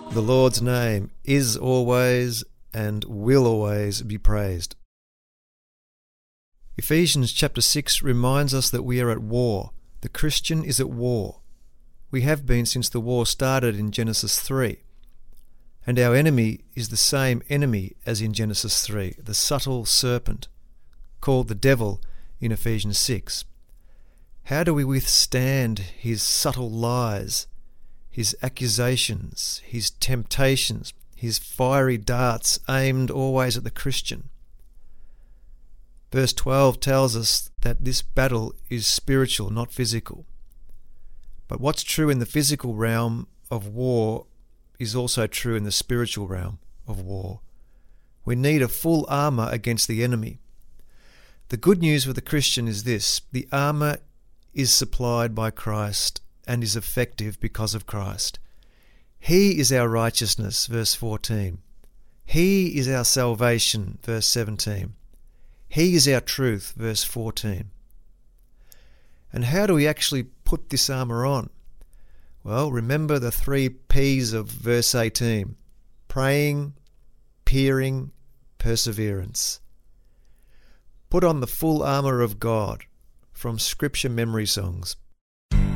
The Lord's name is always and will always be praised. Ephesians chapter 6 reminds us that we are at war. The Christian is at war. We have been since the war started in Genesis 3. And our enemy is the same enemy as in Genesis 3, the subtle serpent, called the devil in Ephesians 6. How do we withstand his subtle lies, his accusations, his temptations, his fiery darts aimed always at the Christian? Verse 12 tells us that this battle is spiritual, not physical. But what's true in the physical realm of war is also true in the spiritual realm of war. We need a full armour against the enemy. The good news for the Christian is this: the armour is supplied by Christ and is effective because of Christ. He is our righteousness, verse 14. He is our salvation, verse 17. He is our truth, verse 14. And how do we actually put this armour on? Well, remember the 3 P's of verse 18. Praying, peering, perseverance. Put on the full armour of God from Scripture memory songs.